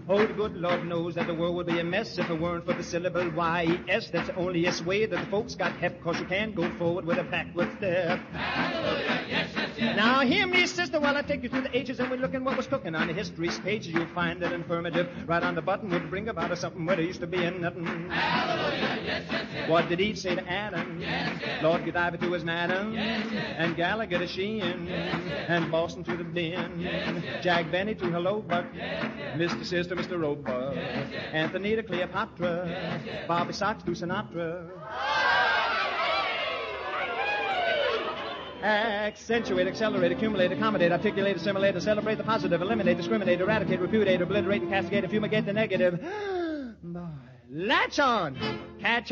Oh, the good Lord knows that the world would be a mess if it weren't for the syllable Y-E-S. That's the only way that the folks got hep, 'cause you can't go forward with a backward step. Hallelujah, yes, yes, yes. Now hear me, sister, while I take you through the ages and we look at what was cooking on the history's pages. You'll find that affirmative right on the button would bring about a something where there used to be a nothing. Hallelujah, yes, yes, yes. What did Eve say to Adam? Yes, yes. Lord Godiva to his madam. Yes, yes. And Gallagher to Sheehan. Yes, yes. And Boston to the Den. Yes, yes. Jack Benny to Hello Buck. Yes, yes. Mr. Sister, Mr. Roebuck. Yes, yes. Anthony to Cleopatra. Yes, yes. Bobby Sox to Sinatra. Accentuate, accelerate, accumulate, accommodate, articulate, assimilate, celebrate the positive, eliminate, discriminate, eradicate, repudiate, obliterate, and castigate, and fumigate the negative. Boy, latch on! Catch